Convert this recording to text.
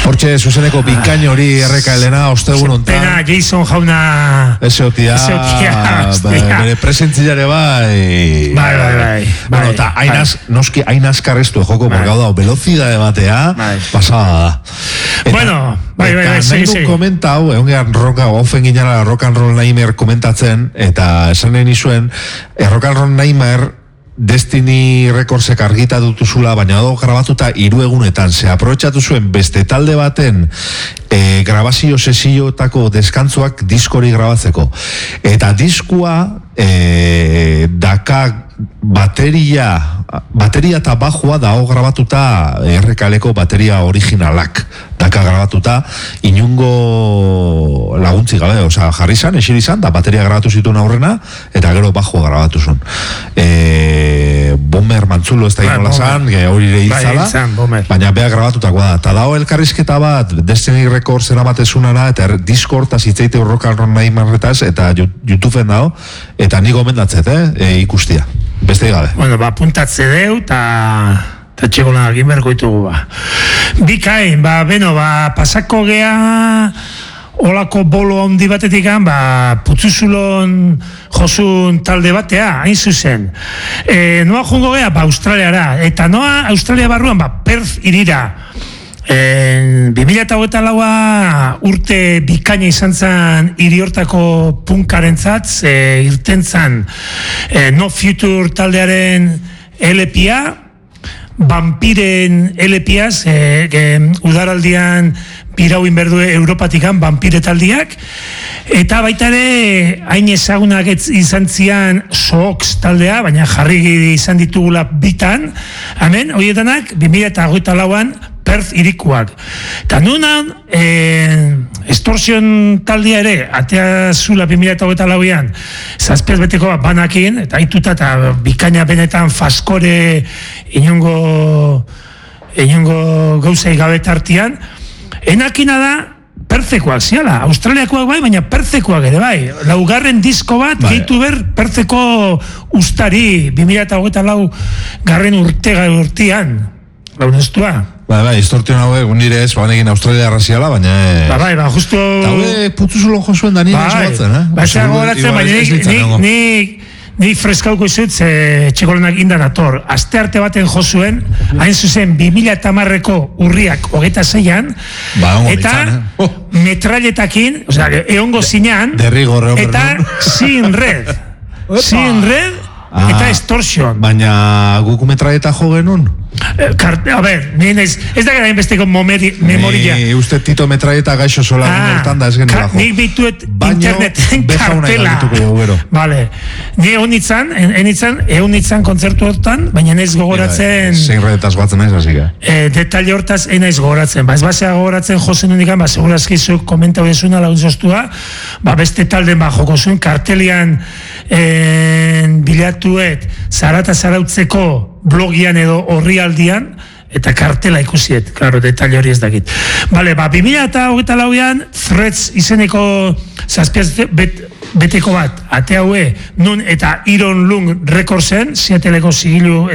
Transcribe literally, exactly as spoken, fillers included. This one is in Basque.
Hortxe, zuzeneko bikain hori erreka elena, ostegun ontan. Pena, Jason jauna... Eze otia, bere presentzilare bai... Bai, bai, bai. Bueno, eta hainaz, noski hainaz karrestu joko, porque hau da, velozidade batea, pasada da. Bueno, bai, bai, bai, sí, sí. Eta nahi du komentau, egon gehan roka, ofen ginara Rock and Roll Nightmare komentatzen, eta esan nahi nizuen, Rock and Roll Nightmare Destiny Recordsek argita dutuzula, baina dago grabatuta hiru egunetan, ze aprobetxatu zuen beste talde baten e, grabazio sesiotako deskantzuak diskori grabatzeko. Eta diskua e, daka bateria bateria eta bajua dago grabatuta R K L-ko bateria originalak daka grabatuta inungo laguntzi gabe, osea jarri zan, esir izan, da bateria grabatu zituen aurrena eta gero bajua grabatu zuen. E, Bomber Mantzulo ez da inola zan, hori ere hiltzala, baina beha grabatutakua da. Eta dago elkarrizketa bat Destiny Records eramatezunana eta er, Discord azitzeite Rock and Roll Nightmaretaz eta YouTubeen dago, eta nik gomendatzet, eh, e, ikustia. Beste gabe. Bueno, ba, puntatze deu, eta... eta txegolan agin berko ditugu, ba. Bikain, ba, beno, ba, pasako gea... olako bolo handi batetik ba, putzuzulon josun talde batea, hain zuzen. E, noa jungo gea, ba, Australiara. Eta noa Australia barruan, ba, Perth irira. bi mila hogeita laua urte bikaina izan zen hiri hortako punkarentzat, e, irten zen e, No Future taldearen L P-a, Vampiren L P-az, e, e, udaraldian birauin berdue Europatikan vampire taldiak, eta baita ere hain ezagunak izan zian Sox taldea, baina jarri izan ditugula bitan, hemen, horietanak, bi mila hogeita lauan Perth irikuak. Eta nunan, e, Extortion taldea ere, atea zula bi mila hogeita lauan, zazpez beteko bat banakin, eta haituta eta bikaina benetan faskore inongo, inongo gauzai gabetartian, enakina da, Perthekoak ziala, Australiakoak bai, baina Perthekoak ere bai. Laugarren disko bat, bai. Gehitu ber, Pertheko ustari, bi mila hogeita lau garren urtega urtean, launeztua. Bai, bai, Extortion hauek, nire ez, banekin Australia arraziala, baina... Ba, bai, ba, justo... Eta hauek putzuzulo josuen da nire esbatzen, eh? Ba, ez gogoratzen, baina nik... Ni freskauko izut, ze txekolonak indan ator. Aste arte baten josuen, hain zuzen, bi mila hamareko urriak hogeita zeian, eta metralletakin, osea, eongo zinean, eta Sin Red. Sin Red, eta Extortion. Baina guku metralleta jo genuen? A ber, ez da gara inbesteko memoria. Ni uste Tito metralleta gaixo sola gunertan da ez genela jo. Nik bituet interneten kartela. Vale. Ni egun itzan, egun itzan kontzertu hortan, baina ez gogoratzen... Zein redetaz batzen ez, hasi ga? Detalle hortaz enaiz gogoratzen. Ba, ez basea gogoratzen jozen unikan, ba, segurazkizu komentau desuna laguntzostua, ba, beste talden ba, joko zuen, kartelian bilatuet, zarata zarautzeko blogian edo orrialdian, eta kartela ikusiet, klaro, detalle hori ez dakit. Bale, ba, bi mila hogeita lauan, Threads izeneko zazpiaz bet, beteko bat, ate haue, nun eta Iron Lung Recordsen, Seattleko zigilu